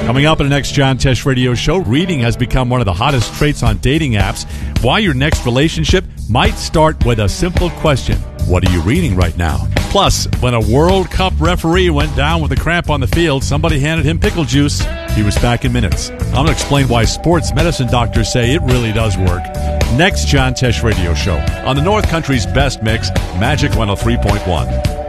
Coming up in the next John Tesh Radio Show, reading has become one of the hottest traits on dating apps. Why your next relationship might start with a simple question. What are you reading right now? Plus, when a World Cup referee went down with a cramp on the field, somebody handed him pickle juice. He was back in minutes. I'm going to explain why sports medicine doctors say it really does work. Next John Tesh Radio Show on the North Country's best mix, Magic 103.1.